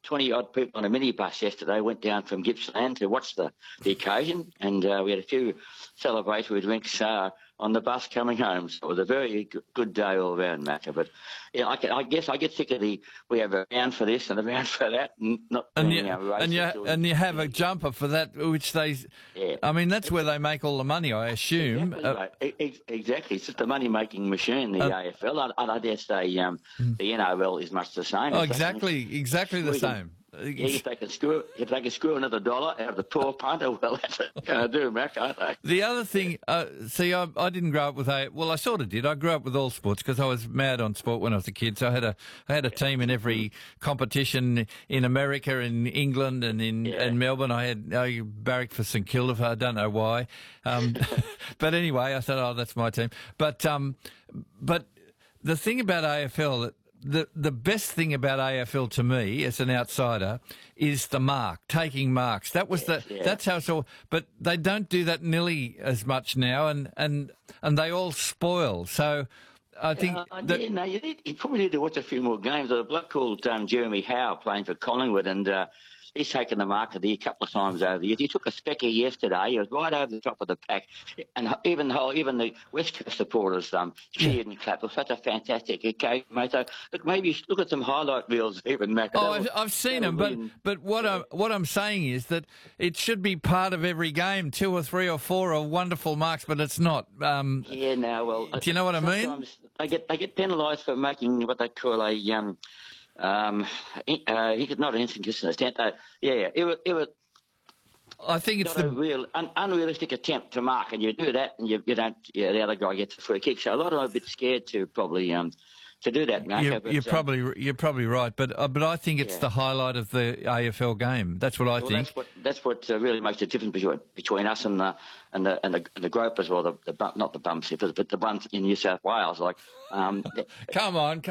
20-odd people on a minibus yesterday went down from Gippsland to watch the occasion, and we had a few celebratory drinks on the bus coming home. So it was a very good day all round, Macca. But yeah, I guess I get sick of we have a round for this and a round for that, and not And being you, racist. and you have a jumper for that, which they... Yeah. I mean, that's where they make all the money, I assume. Exactly, exactly. It's just a money-making machine, the AFL. I dare say the NRL is much the same. Oh, exactly the same. Yeah, if they can screw another dollar out of the poor punter, well, that's what they're going to do, Mac, aren't they? The other thing, see, I didn't grow up with well, I sort of did. I grew up with all sports because I was mad on sport when I was a kid. So I had a team in every competition in America, in England, and in Melbourne. I barracked for St Kilda. I don't know why, but anyway, I thought, that's my team. But the thing about AFL The best thing about AFL to me, as an outsider, is the mark, taking marks. That was that's how it's all. But they don't do that nearly as much now, and they all spoil. So I think you probably need to watch a few more games. There's a bloke called Jeremy Howe playing for Collingwood, and he's taken the mark of the year a couple of times over the years. He took a specky yesterday. He was right over the top of the pack. And even the West Coast supporters cheered and clapped. It was such a fantastic occasion, mate. So, maybe look at some highlight reels even, Mac. I've seen them, but what I'm saying is that it should be part of every game. 2 or 3 or 4 are wonderful marks, but it's not. Do you know what I mean? They get penalised for making what they call a he could not an inconsistent attempt. It was. I think it's a real unrealistic attempt to mark, and you do that, and you don't. Yeah, the other guy gets a free kick. So a lot of them are a bit scared to probably to do that. You're probably right, but I think it's the highlight of the AFL game. That's what I think. That's what really makes the difference between us and the gropers, or not the bum sippers, but the ones in New South Wales. Like, come on.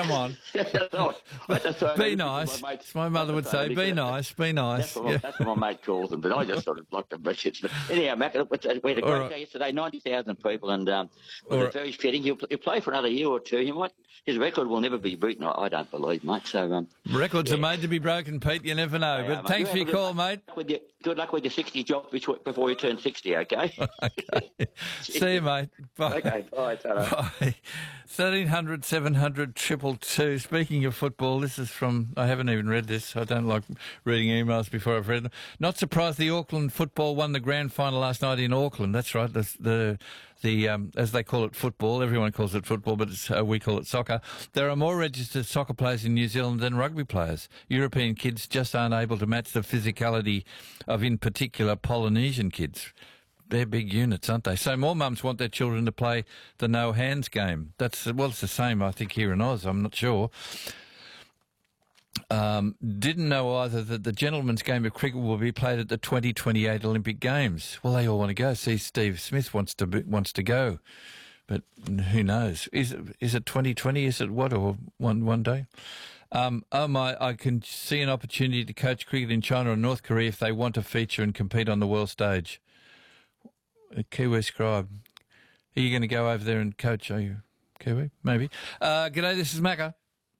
Be nice. As my mother would say, be nice. That's what my mate calls them, but I just sort of like the message. Anyhow, Mac, we had a great day yesterday, 90,000 people, and it was very fitting. He'll play for another year or two. His record will never be beaten, I don't believe, mate. So records are made to be broken, Pete. You never know. But thanks for your call, mate. Good luck with your 60 job before you turn 60, okay? Okay. See you, mate. Bye. Okay, bye. Ta-ra. Bye. 1300 700 222. Speaking of football, this is from... I haven't even read this. I don't like reading emails before I've read them. Not surprised the Auckland football won the grand final last night in Auckland. That's right. The as they call it, football. Everyone calls it football, but we call it soccer. There are more registered soccer players in New Zealand than rugby players. European kids just aren't able to match the physicality of, in particular, Polynesian kids. They're big units, aren't they? So more mums want their children to play the no-hands game. It's the same, I think, here in Oz. I'm not sure. Didn't know either that the gentlemen's game of cricket will be played at the 2028 Olympic Games. Well, they all want to go. See, Steve Smith wants to go, but who knows? Is it 2020? Is it what, or one day? I can see an opportunity to coach cricket in China or North Korea if they want to feature and compete on the world stage. Kiwi Scribe, are you going to go over there and coach? Are you Kiwi? Maybe. G'day, this is Macca.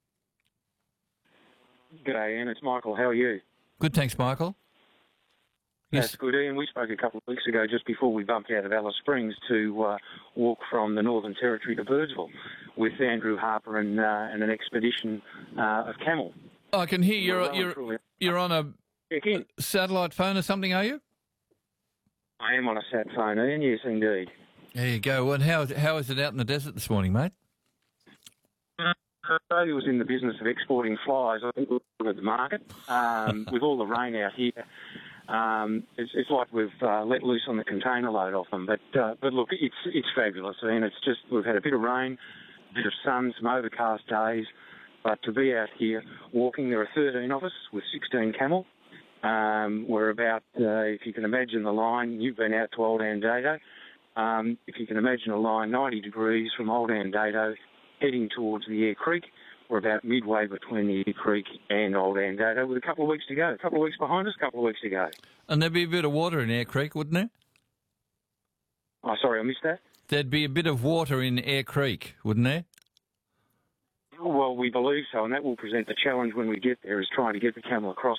G'day, Ian. It's Michael. How are you? Good, thanks, Michael. Yes. That's good, Ian. We spoke a couple of weeks ago, just before we bumped out of Alice Springs, to walk from the Northern Territory to Birdsville with Andrew Harper and an expedition of camel. I can hear you're on a satellite phone or something, are you? I am on a sat phone, Ian. Yes, indeed. There you go. Well, how is it out in the desert this morning, mate? Australia was in the business of exporting flies. I think we're at the market. With all the rain out here, it's like we've let loose on the container load off them. But look, it's fabulous. I mean, it's just we've had a bit of rain, a bit of sun, some overcast days. But to be out here walking, there are 13 of us with 16 camel. We're about, if you can imagine the line, you've been out to Old Andato. If you can imagine a line 90 degrees from Old Andato heading towards the Eyre Creek. We're about midway between the Eyre Creek and Old Andato with a couple of weeks to go. A couple of weeks behind us, a couple of weeks to go. And there'd be a bit of water in Eyre Creek, wouldn't there? Oh, sorry, I missed that. There'd be a bit of water in Eyre Creek, wouldn't there? Well, we believe so, and that will present the challenge when we get there, is trying to get the camel across